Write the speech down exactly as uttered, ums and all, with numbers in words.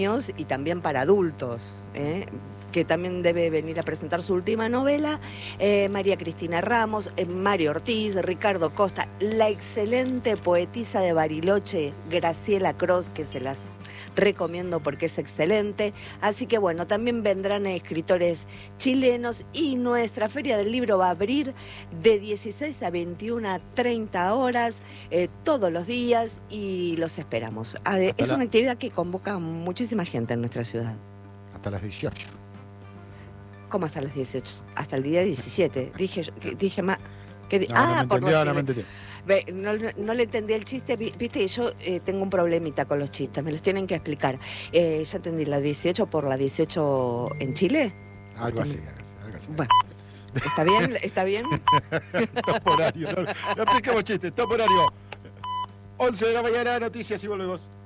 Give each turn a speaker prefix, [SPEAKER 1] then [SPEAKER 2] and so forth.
[SPEAKER 1] y también para adultos, ¿eh? que también debe venir a presentar su última novela, eh, María Cristina Ramos, eh, Mario Ortiz, Ricardo Costa, la excelente poetisa de Bariloche, Graciela Cross, que se las recomiendo porque es excelente. Así que bueno, también vendrán escritores chilenos y nuestra Feria del Libro va a abrir de dieciséis a veintiuna a treinta horas eh, todos los días y los esperamos. Es
[SPEAKER 2] la...
[SPEAKER 1] una actividad que convoca a muchísima gente en nuestra ciudad.
[SPEAKER 2] Hasta las dieciocho.
[SPEAKER 1] ¿Cómo hasta las dieciocho? Hasta el día diecisiete. Dije, dije más... Que,
[SPEAKER 2] no,
[SPEAKER 1] ah,
[SPEAKER 2] no me
[SPEAKER 1] por
[SPEAKER 2] entendió, no me entendió.
[SPEAKER 1] Ve, no, no le entendí el chiste, viste, yo eh, tengo un problemita con los chistes, me los tienen que explicar. Eh, ya entendí, la dieciocho por la dieciocho en Chile.
[SPEAKER 2] Algo así, algo así.
[SPEAKER 1] Bueno, ¿está bien? ¿Está bien?
[SPEAKER 2] Top horario, no, no expliquemos chistes, top horario. once de la mañana, noticias y volvemos.